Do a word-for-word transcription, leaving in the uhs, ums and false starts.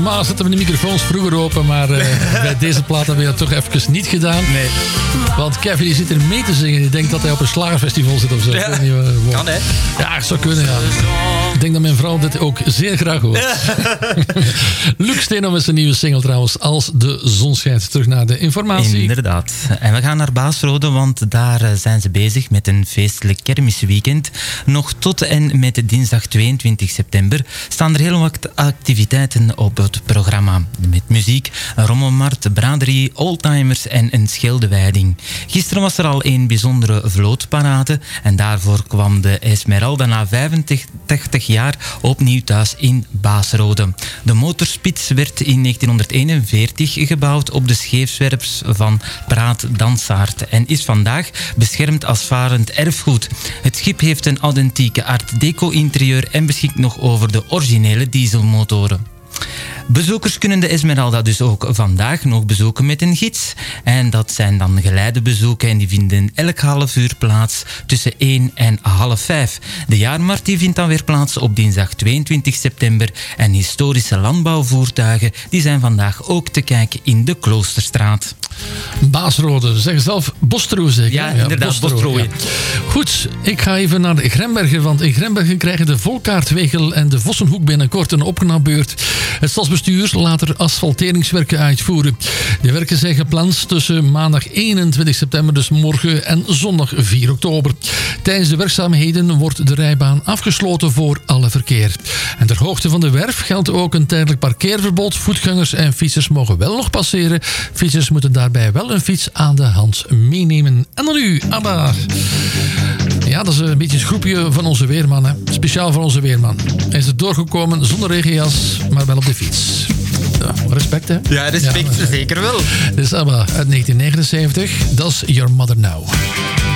Maar zetten we de microfoons vroeger open, maar uh, bij deze plaat hebben we dat toch even niet gedaan. Nee. Want Kevin die zit er mee te zingen. Die denkt dat hij op een slagerfestival zit of zo. Ja. Niet, uh, wow. Kan hè? Ja, het zou kunnen, ja. Ik denk dat mijn vrouw dit ook zeer graag hoort. Ja. Luc Steenhoff met zijn nieuwe single trouwens, Als de zon schijnt. Terug naar de informatie. Inderdaad. En we gaan naar Baasrode, want daar zijn ze bezig met een feestelijk kermisweekend. Nog tot en met dinsdag tweeëntwintig september staan er heel wat activiteiten op het programma. Met muziek, een rommelmarkt, braderie, oldtimers en een schilderwijding. Gisteren was er al een bijzondere vlootparade en daarvoor kwam de Esmeralda na vijfentachtig jaar opnieuw thuis in Baasrode. De motorspits werd in negentienhonderdeenenveertig gebouwd op de scheepswerf van Praat Dansaert en is vandaag beschermd als varend erfgoed. Het schip heeft een authentieke art deco interieur en beschikt nog over de originele dieselmotoren. Bezoekers kunnen de Esmeralda dus ook vandaag nog bezoeken met een gids. En dat zijn dan geleidebezoeken en die vinden elk half uur plaats tussen één en half vijf. De jaarmarkt die vindt dan weer plaats op dinsdag tweeëntwintig september. En historische landbouwvoertuigen die zijn vandaag ook te kijken in de Kloosterstraat. Baasrode, ze zeggen zelf Bostroe zeker? Ja, inderdaad, Bostroe. Ja. Goed, ik ga even naar de Grembergen, want in Grembergen krijgen de Volkaartwegel en de Vossenhoek binnenkort een opknapbeurt. Het stadsbestuur laat er asfalteringswerken uitvoeren. De werken zijn gepland tussen maandag eenentwintig september, dus morgen, en zondag vier oktober. Tijdens de werkzaamheden wordt de rijbaan afgesloten voor alle verkeer. En ter hoogte van de werf geldt ook een tijdelijk parkeerverbod. Voetgangers en fietsers mogen wel nog passeren. Fietsers moeten daarbij wel een fiets aan de hand meenemen. En dan nu, ABBA. Ja, dat is een beetje een groepje van onze weerman. Hè. Speciaal voor onze weerman. Hij is er doorgekomen zonder regenjas, maar wel op de fiets. Ja, respect, hè? Ja, respect, ja, zeker wel. Dit is ABBA uit negentien negenenzeventig. Dat is Your Mother Now.